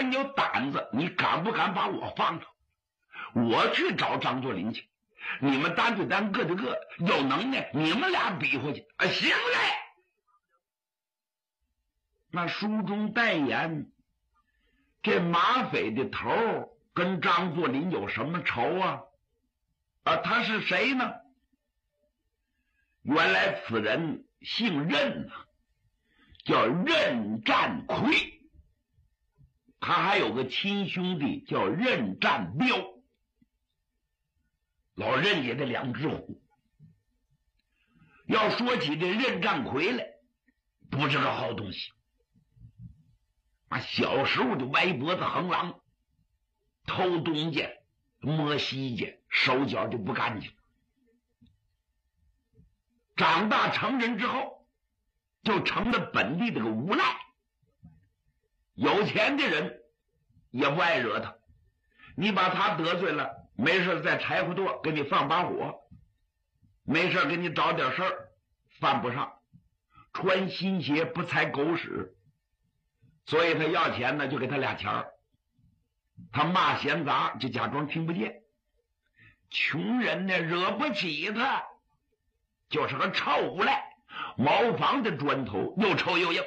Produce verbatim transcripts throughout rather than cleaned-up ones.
然你有胆子，你敢不敢把我放了？我去找张作霖去，你们单对单，各对各，有能耐你们俩比划去。啊，行嘞。那书中代言，这马匪的头跟张作霖有什么仇啊？啊，他是谁呢？原来此人姓任啊，叫任战魁，他还有个亲兄弟叫任战彪。老任家的两只虎。要说起这任战魁来，不是个好东西啊！小时候就歪脖子横狼，偷东家摸西家，手脚就不干净。长大成人之后，就成了本地这个无赖。有钱的人也不爱惹他，你把他得罪了，没事在柴火垛给你放把火，没事给你找点事儿，犯不上。穿新鞋不踩狗屎，所以他要钱呢就给他俩钱儿，他骂闲杂就假装听不见。穷人呢惹不起他，就是个臭无赖，茅房的砖头又臭又硬。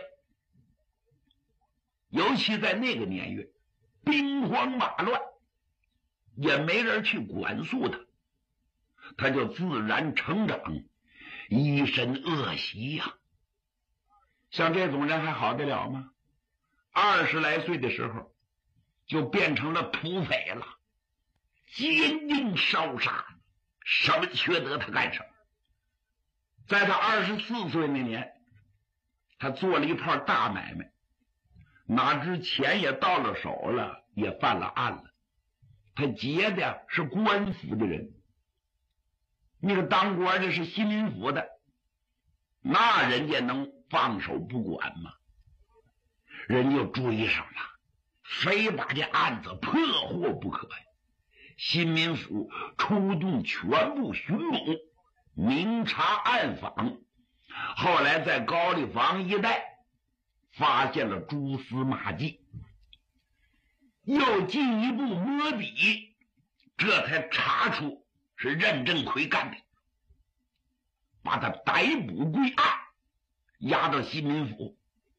尤其在那个年月，兵荒马乱，也没人去管束他，他就自然成长，一身恶习呀、啊。像这种人还好得了吗？二十来岁的时候就变成了土匪了，奸淫烧杀，什么缺德他干什么。在他二十四岁那年，他做了一炮大买卖，哪知钱也到了手了，也犯了案了。他结的是官府的人，那个当官的是新民府的，那人家能放手不管吗？人就追上了，非把这案子破获不可呀！新民府出动全部巡捕，明察暗访，后来在高丽坊一带发现了蛛丝马迹，又进一步摸底，这才查出是任振魁干的，把他逮捕归案，押到新民府。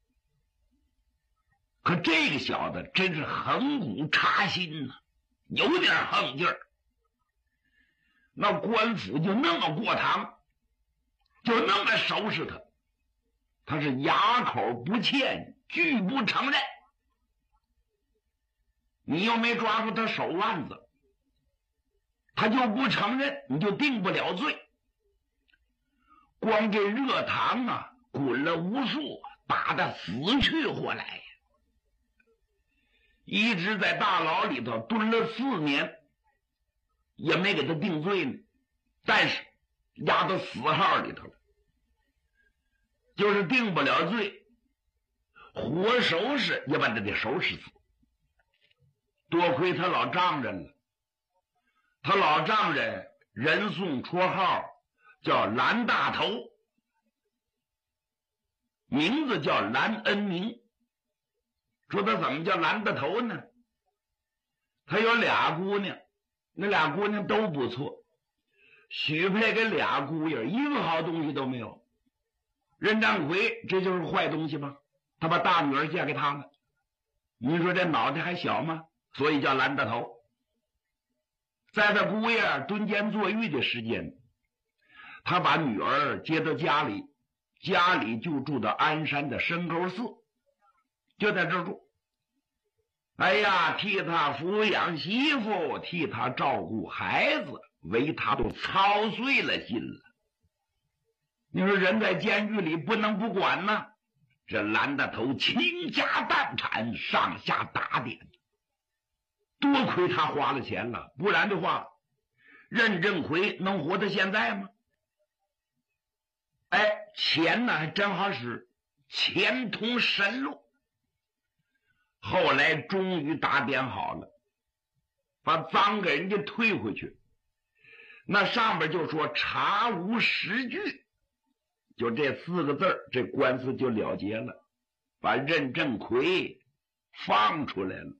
可这个小子真是横骨插心呐、啊，有点横劲儿。那官府就那么过堂，就那么收拾他，他是哑口不欠，拒不承认。你又没抓住他手腕子，他就不承认，你就定不了罪。光这热堂啊，滚了无数，打得死去活来呀！一直在大牢里头蹲了四年，也没给他定罪呢，但是押到死号里头了，就是定不了罪，活收拾也把他给收拾死。多亏他老丈人了，他老丈人人送绰号叫蓝大头，名字叫蓝恩明。说他怎么叫蓝大头呢？他有俩姑娘，那俩姑娘都不错，许配给俩姑爷，一个好东西都没有。任占魁这就是坏东西吧？他把大女儿嫁给他了，你说这脑袋还小吗？所以叫蓝大头。在他姑爷蹲监坐狱的时间，他把女儿接到家里，家里就住到鞍山的深沟寺，就在这儿住。哎呀，替他抚养媳妇，替他照顾孩子，为他都操碎了心了。你说人在监狱里不能不管呢，这蓝大头倾家荡产，上下打点，多亏他花了钱了，不然的话任振魁能活到现在吗？哎，钱呢还真好使，钱通神路。后来终于打点好了，把赃给人家退回去，那上边就说查无实据，就这四个字，这官司就了结了，把任振魁放出来了。